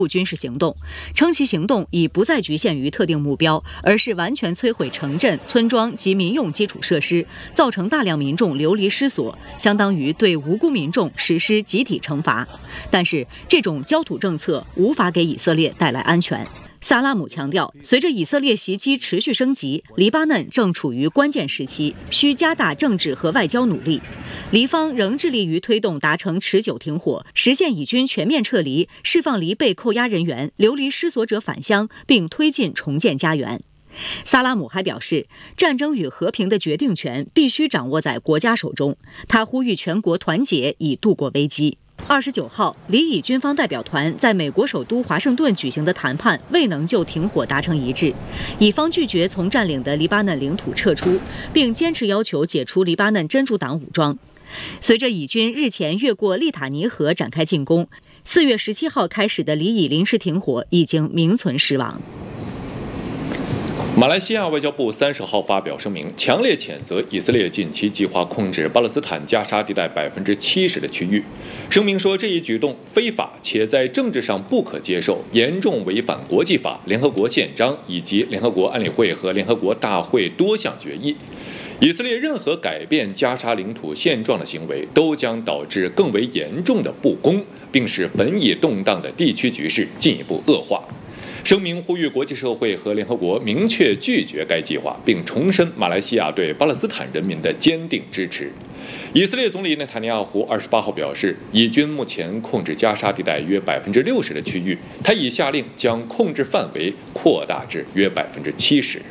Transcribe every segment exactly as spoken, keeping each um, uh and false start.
军事行动，称其行动已不再局限于特定目标，而是完全摧毁城镇、村庄及民用基础设施，造成大量民众流离失所，相当于对无辜民众实施集体惩罚。但是，这种焦土政策无法给以色列带来安全。萨拉姆强调，随着以色列袭击持续升级，黎巴嫩正处于关键时期，需加大政治和外交努力。黎方仍致力于推动达成持久停火，实现以军全面撤离，释放离被扣押人员、流离失所者返乡，并推进重建家园。萨拉姆还表示，战争与和平的决定权必须掌握在国家手中。他呼吁全国团结，以度过危机。二十九号，黎以军方代表团在美国首都华盛顿举行的谈判未能就停火达成一致，以方拒绝从占领的黎巴嫩领土撤出，并坚持要求解除黎巴嫩真主党武装。随着以军日前越过利塔尼河展开进攻，四月十七号开始的黎以临时停火已经名存实亡。 马来西亚外交部三十号发表声明，强烈谴责以色列近期计划控制巴勒斯坦加沙地带百分之七十的区域。声明说，这一举动非法且在政治上不可接受，严重违反国际法、联合国宪章以及联合国安理会和联合国大会多项决议。以色列任何改变加沙领土现状的行为，都将导致更为严重的不公，并使本已动荡的地区局势进一步恶化。声明呼吁国际社会和联合国明确拒绝该计划，并重申马来西亚对巴勒斯坦人民的坚定支持。以色列总理内塔尼亚胡二十八号表示，以军目前控制加沙地带约百分之六十的区域，他已下令将控制范围扩大至约百分之七十。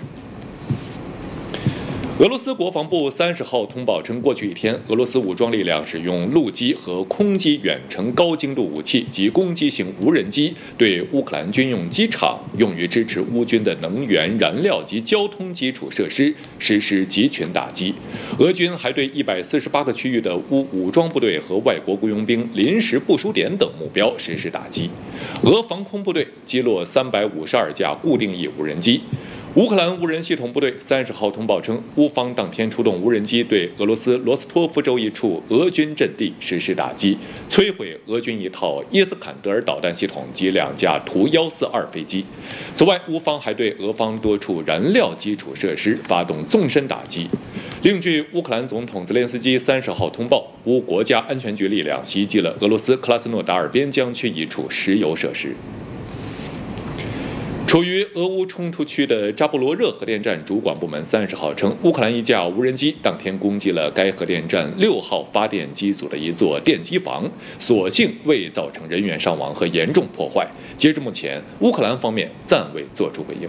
俄罗斯国防部三十号通报称，过去一天，俄罗斯武装力量使用陆基和空基远程高精度武器及攻击型无人机对乌克兰军用机场、用于支持乌军的能源、燃料及交通基础设施实施集群打击。俄军还对一百四十八个区域的乌武装部队和外国雇佣兵临时部署点等目标实施打击。俄防空部队击落三百五十二架固定翼无人机。乌克兰无人系统部队三十号通报称，乌方当天出动无人机对俄罗斯罗斯托夫州一处俄军阵地实施打击，摧毁俄军一套伊斯坎德尔导弹系统及两架图一四二飞机。此外，乌方还对俄方多处燃料基础设施发动纵深打击。另据乌克兰总统泽连斯基三十号通报，乌国家安全局力量袭击了俄罗斯克拉斯诺达尔边疆区一处石油设施。处于俄乌冲突区的扎波罗热核电站主管部门三十号称，乌克兰一架无人机当天攻击了该核电站六号发电机组的一座电机房，所幸未造成人员伤亡和严重破坏。截至目前，乌克兰方面暂未作出回应。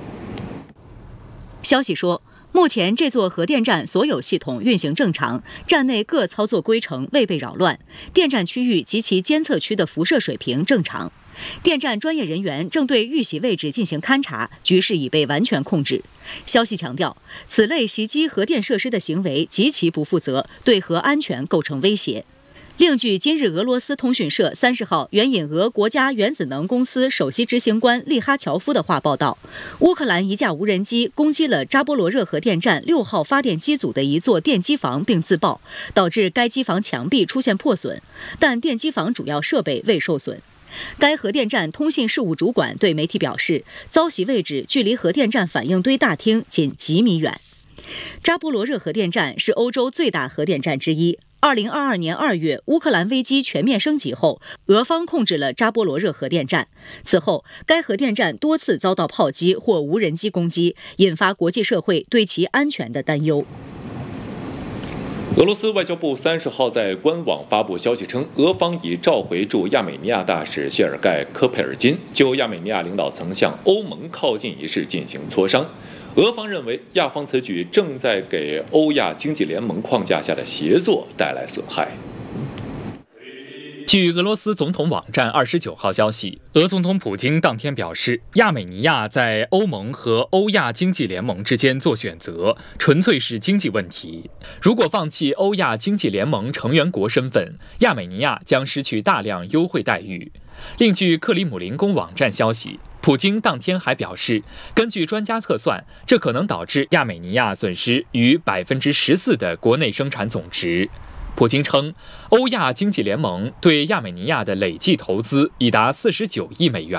消息说，目前这座核电站所有系统运行正常，站内各操作规程未被扰乱，电站区域及其监测区的辐射水平正常。电站专业人员正对遇袭位置进行勘查，局势已被完全控制。消息强调，此类袭击核电设施的行为极其不负责，对核安全构成威胁。另据今日俄罗斯通讯社三十号援引俄国家原子能公司首席执行官利哈乔夫的话报道，乌克兰一架无人机攻击了扎波罗热核电站六号发电机组的一座电机房并自爆，导致该机房墙壁出现破损，但电机房主要设备未受损。该核电站通信事务主管对媒体表示，遭袭位置距离核电站反应堆大厅仅几米远。扎波罗热核电站是欧洲最大核电站之一。二零二二年二月，乌克兰危机全面升级后，俄方控制了扎波罗热核电站。此后，该核电站多次遭到炮击或无人机攻击，引发国际社会对其安全的担忧。 俄罗斯外交部三十号在官网发布消息称，俄方已召回驻亚美尼亚大使谢尔盖·科佩尔金，就亚美尼亚领导层向欧盟靠近一事进行磋商。俄方认为，亚方此举正在给欧亚经济联盟框架下的协作带来损害。 据俄罗斯总统网站二十九号消息，俄总统普京当天表示，亚美尼亚在欧盟和欧亚经济联盟之间做选择，纯粹是经济问题。如果放弃欧亚经济联盟成员国身份，亚美尼亚将失去大量优惠待遇。另据克里姆林宫网站消息，普京当天还表示，根据专家测算，这可能导致亚美尼亚损失逾百分之十四的国内生产总值。普京称，欧亚经济联盟对亚美尼亚的累计投资已达四十九亿美元。